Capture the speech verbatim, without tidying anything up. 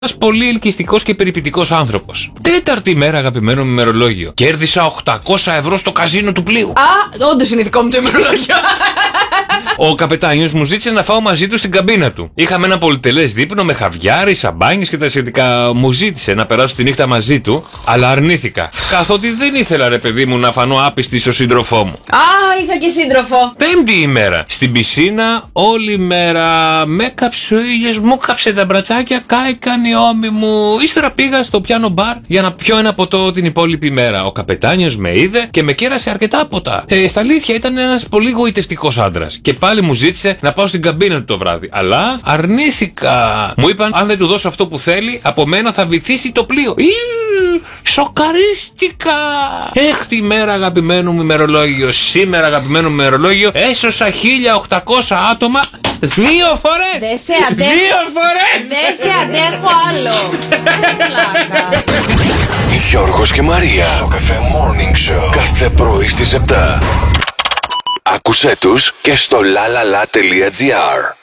Ένας πολύ ελκυστικός και περιποιητικός άνθρωπος. Τέταρτη μέρα, αγαπημένο μου ημερολόγιο. Κέρδισα οκτακόσια ευρώ στο καζίνο του πλοίου. Α, όντως είναι δικό μου το ημερολόγιο. Ο καπετάνιος μου ζήτησε να φάω μαζί του στην καμπίνα του. Είχαμε ένα πολυτελές δείπνο με χαβιάρι, σαμπάνιες και τα σχετικά. Μου ζήτησε να περάσω τη νύχτα μαζί του, αλλά αρνήθηκα. Καθότι δεν ήθελα, ρε παιδί μου, να φανώ άπιστη στο σύντροφό μου. Α, είχα και σύντροφο. Πέμπτη ημέρα. Στην πισίνα όλη μέρα με κάψε ο ήλιος, μου κάψε τα μπρατσάκια, κάηκαν οι ώμοι μου. Ύστερα πήγα στο πιάνο μπαρ για να πιω ένα ποτό την υπόλοιπη μέρα. Ο καπετάνιος με είδε και με κέρασε αρκετά ποτά. Ε, στα αλήθεια ήταν ένας πολύ γοητευτικός άντρας. Και πάλι μου ζήτησε να πάω στην καμπίνα του το βράδυ. Αλλά αρνήθηκα. Μου είπαν, αν δεν του δώσω αυτό που θέλει, από μένα θα βυθίσει το πλοίο. Ι, σοκαρίστηκα. Έκτη μέρα, αγαπημένο μου ημερολόγιο. Σήμερα, αγαπημένο μου ημερολόγιο, έσωσα χίλια οκτακόσια άτομα δύο φορές. Δεν σε αντέχω. Δύο φορές. Δεν σε αντέχω άλλο. Πλάκα. Γιώργος και Μαρία. Στο Cafe Morning Show. Κάθε πρωί στις επτά. Άκουσέ τους και στο lalala.gr.